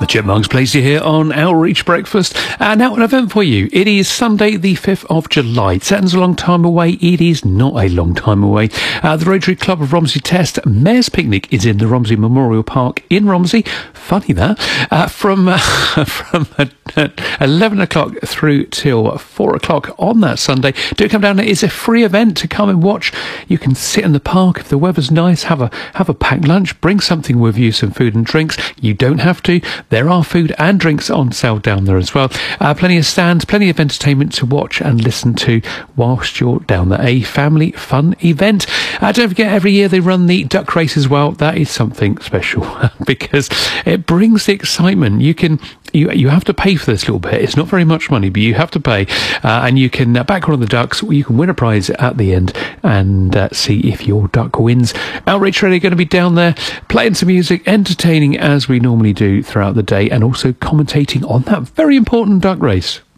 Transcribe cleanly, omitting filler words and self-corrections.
Chipmunks place you here on Outreach Breakfast. Now an event for you. It is Sunday the 5th of July. It sounds a long time away. It is not a long time away. The Rotary Club of Romsey Test Mayor's Picnic is in the Romsey Memorial Park in Romsey. Funny that. From 11 o'clock through till 4 o'clock on that Sunday. Do come down. It is a free event to come and watch. You can sit in the park if the weather's nice, have a packed lunch, bring something with you, some food and drinks. You don't have to. There are food and drinks on sale down there as well. Plenty of stands, plenty of entertainment to watch and listen to whilst you're down there. A family fun event. Don't forget, every year they run the duck race as well. That is something special because it brings the excitement. You have to pay for this little bit. It's not very much money, but you have to pay. And you can back one of the ducks. You can win a prize at the end and see if your duck wins. Outreach Radio are going to be down there playing some music, entertaining as we normally do throughout the day, and also commentating on that very important duck race.